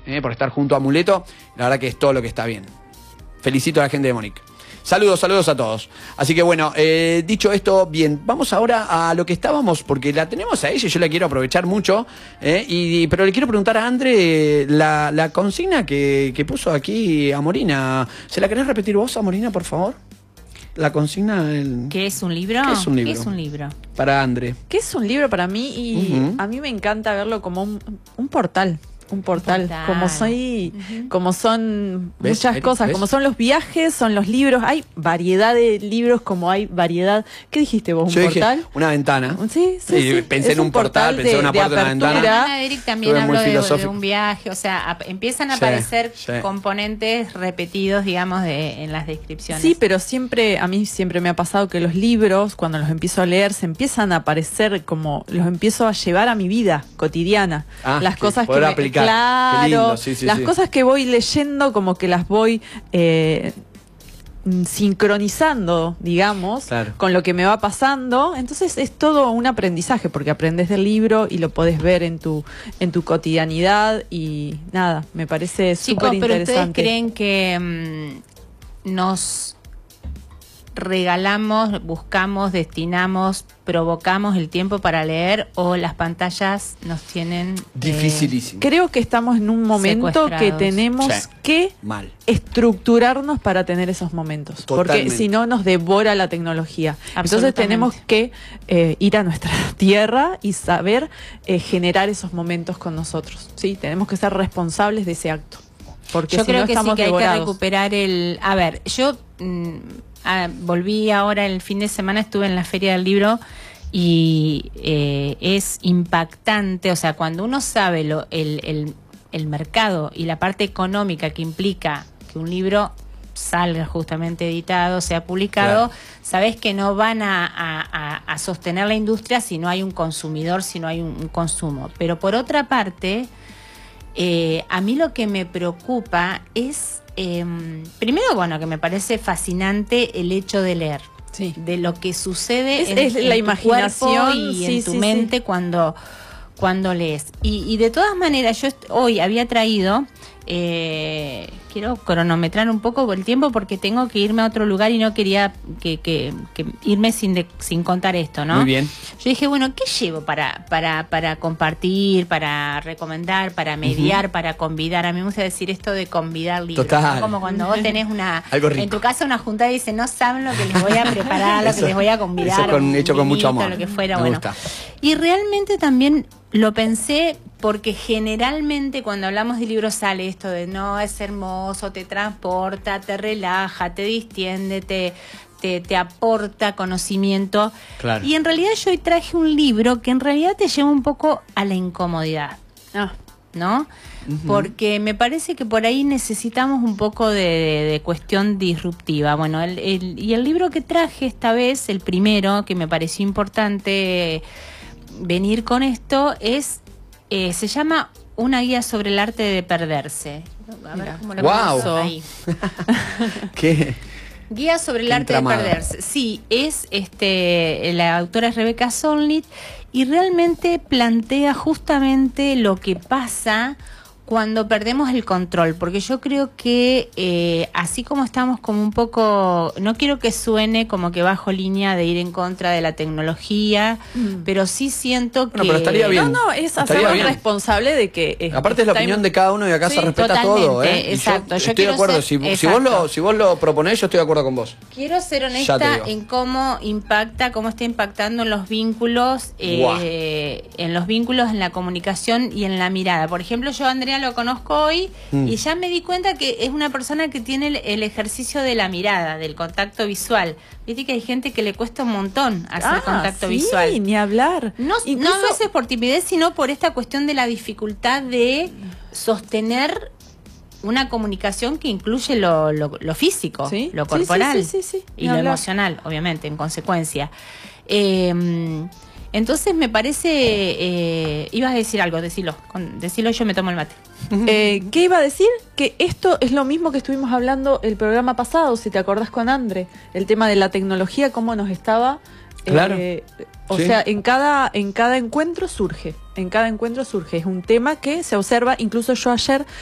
por estar junto a Amuleto. La verdad que es todo lo que está bien. Felicito a la gente de Monique. Saludos a todos. Así que bueno, dicho esto, bien, vamos ahora a lo que estábamos, porque la tenemos a ella y yo la quiero aprovechar mucho, pero le quiero preguntar a Andre la consigna que puso aquí Amorina. ¿Se la querés repetir vos, Amorina, por favor? La consigna... ¿Qué es un libro? ¿Qué es un libro? ¿Qué es un libro? Para Andre. ¿Qué es un libro para mí? Y a mí me encanta verlo como un portal. Un portal, como son muchas cosas, como son los viajes, son los libros, hay variedad de libros, como hay variedad. ¿Qué dijiste vos? ¿Un portal? Dije, una ventana. Sí. Pensé en un portal, pensé en una puerta de una ventana. Ana Eric también habló de un viaje, o sea, empiezan a aparecer componentes repetidos, digamos, en las descripciones. Sí, pero a mí siempre me ha pasado que los libros, cuando los empiezo a leer, se empiezan a aparecer como, los empiezo a llevar a mi vida cotidiana. Las cosas que aplicar. Claro, las cosas que voy leyendo como que las voy sincronizando, digamos, con lo que me va pasando. Entonces es todo un aprendizaje, porque aprendes del libro y lo podés ver en tu cotidianidad y nada, me parece súper interesante. ¿Pero ustedes creen que nos regalamos, buscamos, destinamos, provocamos el tiempo para leer, o las pantallas nos tienen dificilísimo? Creo que estamos en un momento que tenemos que estructurarnos para tener esos momentos. Totalmente. Porque si no nos devora la tecnología. Entonces tenemos que ir a nuestra tierra y saber generar esos momentos con nosotros. Sí, tenemos que ser responsables de ese acto. Porque yo creo que sí, que hay que recuperar el... A ver, yo... volví ahora el fin de semana, estuve en la Feria del Libro y es impactante, o sea, cuando uno sabe el mercado y la parte económica que implica que un libro salga justamente editado, sea publicado, sabes que no van a sostener la industria si no hay un consumidor, si no hay un consumo. Pero por otra parte, a mí lo que me preocupa es... primero, bueno, que me parece fascinante el hecho de leer, de lo que sucede en la imaginación y en tu mente cuando lees. Y de todas maneras, yo hoy había traído, quiero cronometrar un poco el tiempo porque tengo que irme a otro lugar y no quería que irme sin contar esto, ¿no? Muy bien. Yo dije, bueno, ¿qué llevo para compartir, para recomendar, para mediar, para convidar? A mí me gusta decir esto de convidar libros. Total. ¿No? Como cuando vos tenés en tu casa una juntada y dicen, no saben lo que les voy a preparar, lo que les voy a convidar. Eso hecho con mucho amor. Lo que fuera, me gusta. Y realmente también lo pensé porque generalmente cuando hablamos de libros sale esto de no, es hermoso, te transporta, te relaja, te distiende, te aporta conocimiento. Claro. Y en realidad yo hoy traje un libro que en realidad te lleva un poco a la incomodidad. ¿No? Porque me parece que por ahí necesitamos un poco de cuestión disruptiva. Bueno, y el libro que traje esta vez, el primero, que me pareció importante venir con esto, se llama Una guía sobre el arte de perderse. A ver cómo lo puso ahí. ¿Qué? Guía sobre el arte de perderse. Sí, la autora es Rebecca Solnit y realmente plantea justamente lo que pasa cuando perdemos el control, porque yo creo que así como estamos como un poco, no quiero que suene como que bajo línea de ir en contra de la tecnología, pero sí siento que... pero estaría bien. No, es hacerlo responsable de que... Aparte es la opinión de cada uno y acá se respeta todo, Exacto. Yo estoy de acuerdo, si vos lo proponés, yo estoy de acuerdo con vos. Quiero ser honesta en cómo está impactando en los vínculos, en la comunicación y en la mirada. Por ejemplo, yo, Andrea, lo conozco hoy y ya me di cuenta que es una persona que tiene el ejercicio de la mirada, del contacto visual. Viste que hay gente que le cuesta un montón hacer contacto visual. Ni hablar. No a veces por timidez, sino por esta cuestión de la dificultad de sostener una comunicación que incluye lo físico, lo corporal y lo emocional, obviamente, en consecuencia. Entonces me parece... ibas a decir algo, decilo yo me tomo el mate. ¿Qué iba a decir? Que esto es lo mismo que estuvimos hablando el programa pasado, si te acordás con Andre, el tema de la tecnología, cómo nos estaba... Claro. O sea, en cada encuentro surge, es un tema que se observa. Incluso yo ayer